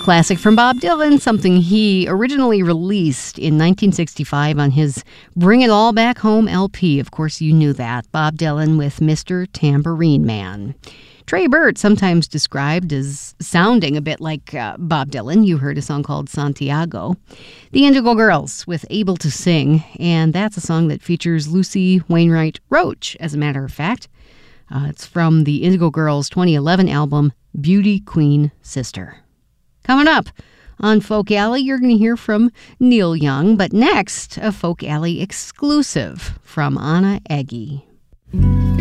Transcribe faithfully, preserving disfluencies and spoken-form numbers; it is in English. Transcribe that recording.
Classic from Bob Dylan, something he originally released in nineteen sixty-five on his Bring It All Back Home L P. Of course, you knew that. Bob Dylan with Mister Tambourine Man. Trey Burt, sometimes described as sounding a bit like uh, Bob Dylan. You heard a song called Santiago. The Indigo Girls with Able to Sing, and that's a song that features Lucy Wainwright Roach, as a matter of fact. Uh, it's from the Indigo Girls' twenty eleven album, Beauty Queen Sister. Coming up on Folk Alley, you're going to hear from Neil Young, but next, a Folk Alley exclusive from Anna Eggy.